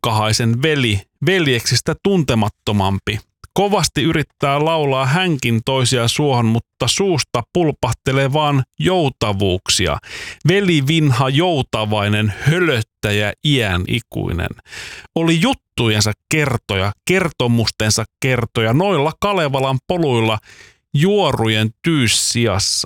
Ronkahaisen veli, veljeksistä tuntemattomampi. Kovasti yrittää laulaa hänkin toisia suohon, mutta suusta pulpahtelee vaan joutavuuksia. Veli Vinha Joutavainen, hölöttäjä iän ikuinen. Oli juttujensa kertoja, kertomustensa kertoja, noilla Kalevalan poluilla juorujen tyyssijassa.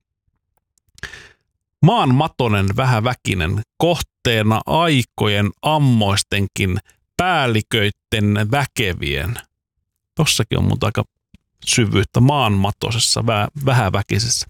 Maan matonen vähäväkinen, kohteena aikojen ammoistenkin, päälliköitten väkevien. Tossakin on muuta aika syvyyttä maanmatosessa, vähäväkisessä.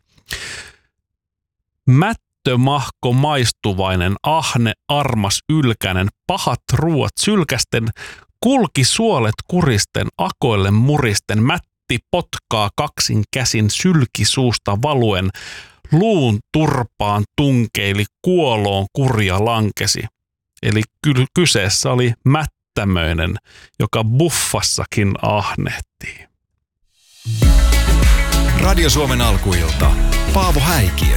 Mättömahko maistuvainen, ahne, armas, ylkäinen, pahat ruuat sylkästen, kulki suolet kuristen, akoille muristen, mätti potkaa kaksin käsin sylki suusta valuen, luun turpaan tunkeili, kuoloon kurja lankesi. Eli kyseessä oli mättämöinen, joka buffassakin ahnehtii. Radio Suomen alkuilta. Paavo Häikiö.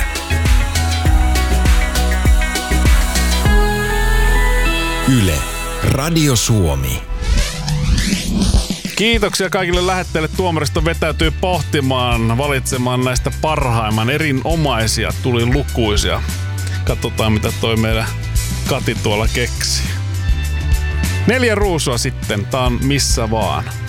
Yle. Radio Suomi. Kiitoksia kaikille lähettäjille. Tuomaristo vetäytyy pohtimaan, valitsemaan näistä parhaimman. Erinomaisia tuli lukuisia. Katsotaan, mitä toi meidän Kati tuolla keksii. 4 ruusua sitten. Tää on missä vaan.